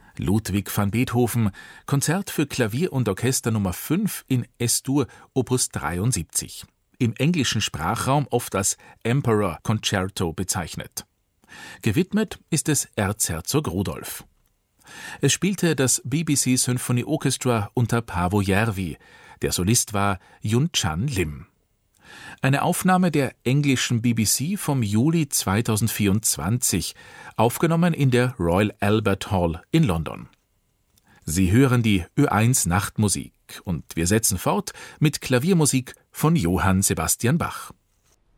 Ludwig van Beethoven, Konzert für Klavier und Orchester Nummer 5 in S-Dur, Opus 73. Im englischen Sprachraum oft als Emperor Concerto bezeichnet. Gewidmet ist es Erzherzog Rudolf. Es spielte das BBC Symphony Orchestra unter Paavo Järvi. Der Solist war Yun Chan Lim. Eine Aufnahme der englischen BBC vom Juli 2024, aufgenommen in der Royal Albert Hall in London. Sie hören die Ö1 Nachtmusik und wir setzen fort mit Klaviermusik von Johann Sebastian Bach.